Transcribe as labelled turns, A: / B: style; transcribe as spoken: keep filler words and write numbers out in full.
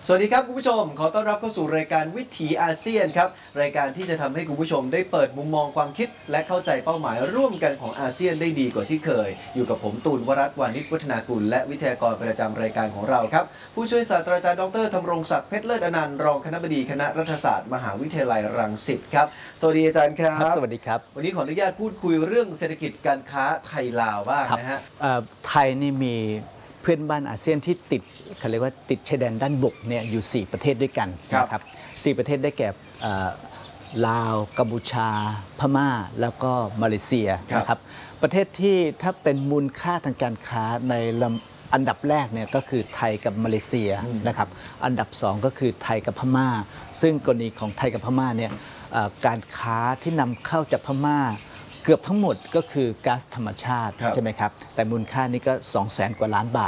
A: สวัสดีครับคุณผู้ชมขอต้อนรับเข้าสู่รายการวิถีอาเซียนครับรายการที่จะทำให้คุณผู้ชมได้เปิดมุมมองความคิด และเข้าใจเป้าหมายร่วมกันของอาเซียนได้ดีกว่าที่เคย อยู่กับผมตูนวรัตน์วานิชวัฒนากุลและวิทยากรประจำรายการของเราครับผู้ช่วยศาสตราจารย์ดรธำรงศักดิ์เพชรเลิศอนันต์รองคณบดีคณะรัฐศาสตร์มหาวิทยาลัยรังสิตครับสวัสดีอาจารย์ครับ
B: ครับสวัสดีครับ
A: วันนี้ขออนุญาตพูดคุยเรื่องเศรษฐกิจการค้าไทยลาวบ้าง
B: ครับ
A: นะฮะ
B: เอ่อไทยนี่มีเพื่อนบ้านอาเซียนที่ติดเขาเรียกว่าติดชายแดนด้านบกเนี่ยอยู่ สี่ ประเทศด้วยกัน
A: ครับ
B: นะครับสี่ประเทศได้แก่เอ่อลาวกัมพูชา พม่า แล้วก็มาเลเซีย
A: ครับ
B: นะครับประเทศที่ถ้าเป็นมูลค่าทางการค้าในลำอันดับแรกเนี่ยก็คือไทยกับมาเลเซียนะครับอันดับสองก็คือไทยกับพม่า ซึ่งกรณีของไทยกับพม่าเนี่ยเอ่อการค้าที่นำเข้าจากพม่า เกือบทั้งหมดก็คือก๊าซธรรมชาติ
A: ครับ
B: ใช่ไหมครับ แต่มูลค่านี้ก็ สองแสน กว่าล้านบา